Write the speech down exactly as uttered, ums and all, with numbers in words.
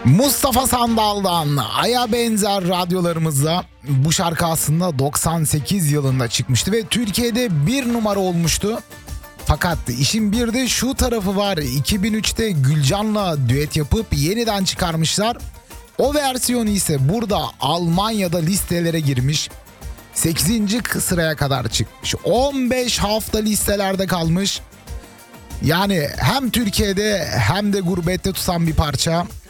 Mustafa Sandal'dan Ay'a benzer radyolarımızda bu şarkı aslında doksan sekiz yılında çıkmıştı ve Türkiye'de bir numara olmuştu. Fakat işin bir de şu tarafı var, iki bin üçte Gülcan'la düet yapıp yeniden çıkarmışlar. O versiyonu ise burada Almanya'da listelere girmiş. sekizinci sıraya kadar çıkmış. on beş hafta listelerde kalmış. Yani hem Türkiye'de hem de gurbette tutan bir parça.